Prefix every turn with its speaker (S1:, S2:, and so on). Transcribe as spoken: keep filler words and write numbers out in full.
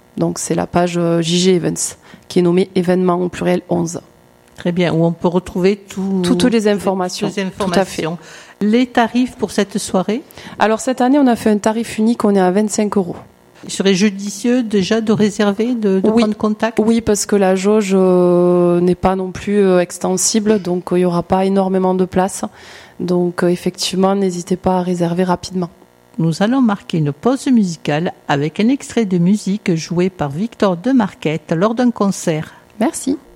S1: Donc c'est la page J G Events, qui est nommée événements au pluriel onze.
S2: Très bien, où on peut retrouver tout,
S1: toutes les informations.
S2: Toutes les informations.
S1: Tout à fait.
S2: Les tarifs pour cette soirée?
S1: Alors cette année, on a fait un tarif unique, on est à vingt-cinq euros.
S2: Il serait judicieux déjà de réserver, de, de
S1: oui.
S2: prendre contact?
S1: Oui, parce que la jauge euh, n'est pas non plus euh, extensible, donc euh, il n'y aura pas énormément de place. Donc euh, effectivement, n'hésitez pas à réserver rapidement.
S2: Nous allons marquer une pause musicale avec un extrait de musique joué par Victor de Marquette lors d'un concert.
S1: Merci.